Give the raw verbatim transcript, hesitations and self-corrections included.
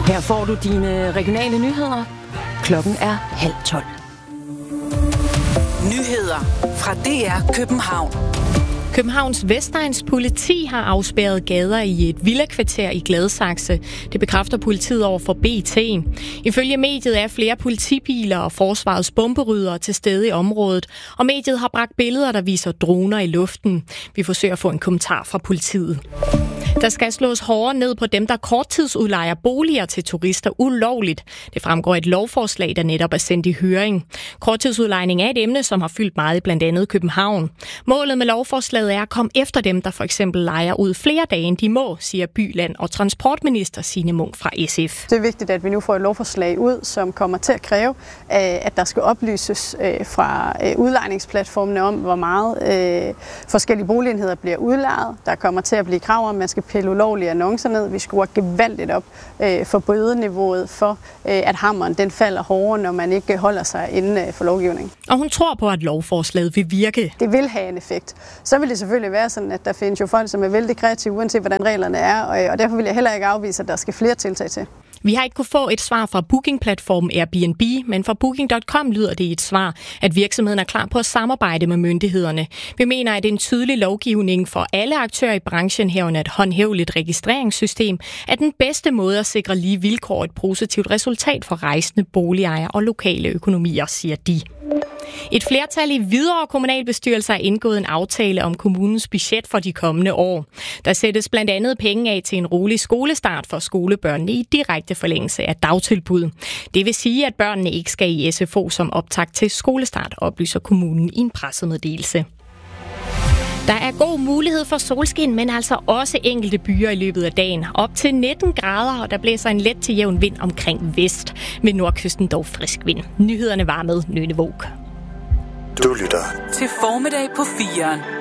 Her får du dine regionale nyheder. Klokken er halv tolv. Nyheder fra D R København. Københavns Vestegns politi har afspærret gader i et villakvarter i Gladsaxe. Det bekræfter politiet over for B T. Ifølge mediet er flere politibiler og forsvarets bomberyddere til stede i området, og mediet har bragt billeder, der viser droner i luften. Vi forsøger at få en kommentar fra politiet. Der skal slås hårdere ned på dem, der korttidsudlejer boliger til turister ulovligt. Det fremgår et lovforslag, der netop er sendt i høring. Korttidsudlejning er et emne, som har fyldt meget i blandt andet København. Målet med lovforslaget er at komme efter dem, der for eksempel lejer ud flere dage, end de må, siger byland- og transportminister Signe Munk fra S F. Det er vigtigt, at vi nu får et lovforslag ud, som kommer til at kræve, at der skal oplyses fra udlejningsplatformene om, hvor meget forskellige boligenheder bliver udlejet. Der kommer til at blive krav om, at man skal pille ulovlige annoncer ned. Vi skruer gevaldigt op øh, for bødeniveauet for, øh, at hammeren den falder hårdere, når man ikke holder sig inden øh, for lovgivningen. Og hun tror på, at lovforslaget vil virke. Det vil have en effekt. Så vil det selvfølgelig være sådan, at der findes jo folk, som er vældig kreative, uanset hvordan reglerne er, og, og derfor vil jeg heller ikke afvise, at der skal flere tiltag til. Vi har ikke kunne få et svar fra booking-platformen Airbnb, men fra booking punktum com lyder det i et svar, at virksomheden er klar på at samarbejde med myndighederne. Vi mener, at en tydelig lovgivning for alle aktører i branchen, herunder et håndhæveligt registreringssystem, er den bedste måde at sikre lige vilkår og et positivt resultat for rejsende, boligejere og lokale økonomier, siger de. Et flertal i Hvidovre kommunalbestyrelse har indgået en aftale om kommunens budget for de kommende år. Der sættes blandt andet penge af til en rolig skolestart for skolebørnene i direkte forlængelse af dagtilbud. Det vil sige, at børnene ikke skal i S F O som optakt til skolestart, oplyser kommunen i en pressemeddelelse. Der er god mulighed for solskin, men altså også enkelte byer i løbet af dagen. Op til nitten grader, og der blæser en let til jævn vind omkring vest. Med nordkysten dog frisk vind. Nyhederne var med Nøgne Våg. Du lytter til Formiddag på firen.